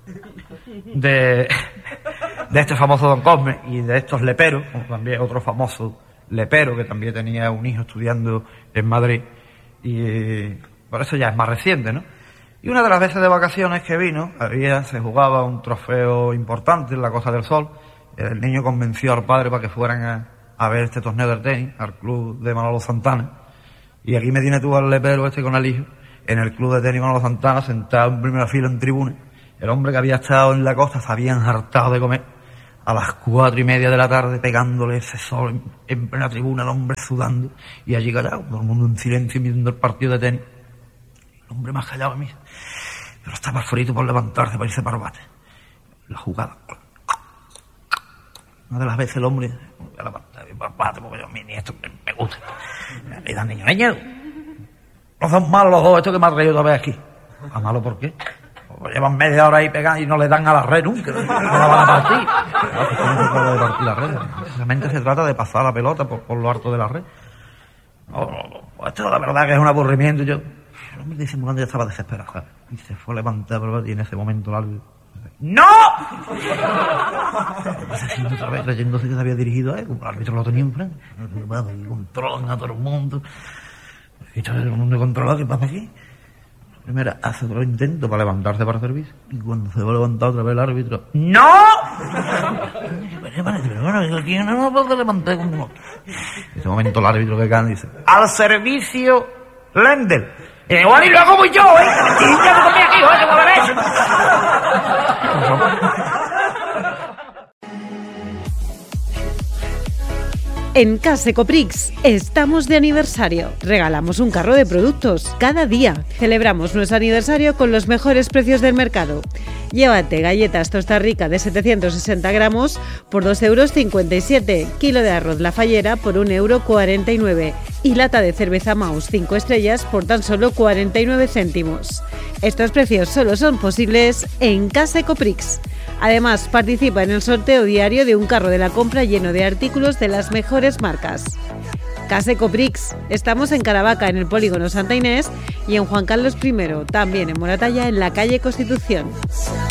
de este famoso Don Cosme y de estos leperos, como también otro famoso lepero que también tenía un hijo estudiando en Madrid, y por eso ya es más reciente, ¿no? Y una de las veces de vacaciones que vino, se jugaba un trofeo importante en la Costa del Sol. El niño convenció al padre para que fueran a ver este torneo del tenis, al club de Manolo Santana. Y aquí me tiene tú al lepero este con el hijo, en el club de tenis Manolo Santana, sentado en primera fila en tribuna. El hombre que había estado en la costa se había hartado de comer. A las 4:30 de la tarde, pegándole ese sol en plena tribuna, el hombre sudando. Y allí callado, todo el mundo en silencio viendo el partido de tenis. El hombre más callado a mí. Pero estaba frito por levantarse para irse para el bate. La jugada. Una de las veces el hombre voy a levantar para el bate porque mi nieto me gusta. Le dan niño. No son malos los dos, estos que me han reído otra vez aquí. ¿A malo por qué? Pues llevan media hora ahí pegados y no le dan a la red nunca. No la van a partir. No se trata de partir la red. Precisamente se trata de pasar la pelota por lo harto de la red. Esto la verdad que es un aburrimiento. El hombre disimulando ya estaba desesperado, ¿sabes? Y se fue a levantar, ¿verdad? Y en ese momento el árbitro... ¡No! Asesino otra vez, creyéndose que se había dirigido a él, como el árbitro lo tenía enfrente. Y controlan a todo el mundo. Y todo el mundo controlado, ¿qué pasa aquí? Primero hace otro intento para levantarse para servicio. Y cuando se va a levantar otra vez el árbitro... ¡No! Bueno, aquí no me puedo levantar como... En ese momento el árbitro que gana dice... ¡Al servicio, Lendl! Igual y luego voy yo, Y ya me comí aquí, como derecho. En Case Coprix estamos de aniversario. Regalamos un carro de productos cada día. Celebramos nuestro aniversario con los mejores precios del mercado. Llévate galletas Tosta Rica de 760 gramos por 2,57 €, kilo de arroz La Fallera por 1,49 € y lata de cerveza Maus 5 estrellas por tan solo 49 céntimos. Estos precios solo son posibles en Case Coprix. Además, participa en el sorteo diario de un carro de la compra lleno de artículos de las mejores marcas. Case Coprix. Estamos en Caravaca, en el polígono Santa Inés, y en Juan Carlos I, también en Moratalla, en la calle Constitución.